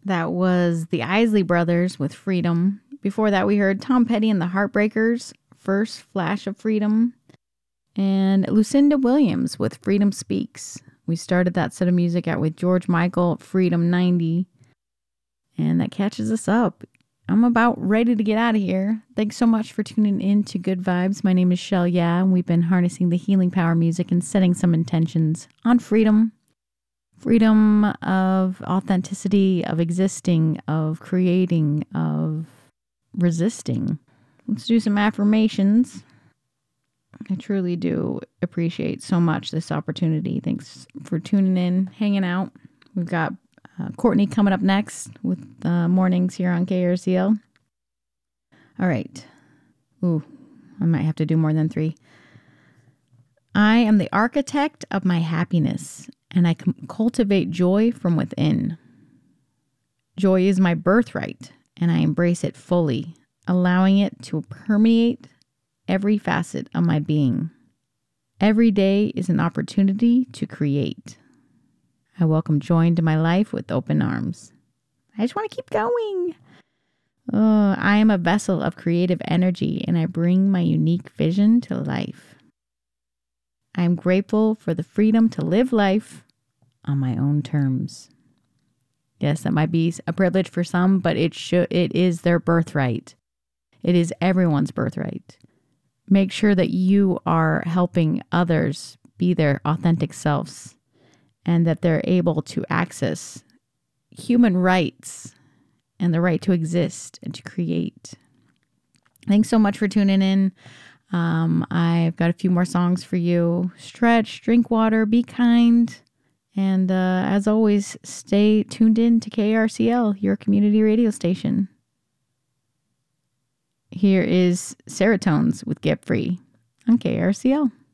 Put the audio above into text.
That was the Isley Brothers with Freedom. Before that, we heard Tom Petty and the Heartbreakers, First Flash of Freedom, and Lucinda Williams with Freedom Speaks. We started that set of music out with George Michael, Freedom 90, and that catches us up. I'm about ready to get out of here. Thanks so much for tuning in to Good Vibes. My name is Shell Ya, and we've been harnessing the healing power music and setting some intentions on freedom. Freedom of authenticity, of existing, of creating, of resisting. Let's do some affirmations. I truly do appreciate so much this opportunity. Thanks for tuning in, hanging out. We've got Courtney coming up next with mornings here on KRCL. All right. Ooh, I might have to do more than 3. I am the architect of my happiness, and I cultivate joy from within. Joy is my birthright, and I embrace it fully, allowing it to permeate every facet of my being. Every day is an opportunity to create. I welcome joy into my life with open arms. I just want to keep going. I am a vessel of creative energy, and I bring my unique vision to life. I am grateful for the freedom to live life on my own terms. Yes, that might be a privilege for some, but it is their birthright. It is everyone's birthright. Make sure that you are helping others be their authentic selves and that they're able to access human rights and the right to exist and to create. Thanks so much for tuning in. I've got a few more songs for you. Stretch, drink water, be kind. And as always, stay tuned in to KRCL, your community radio station. Here is Serotones with Get Free on KRCL.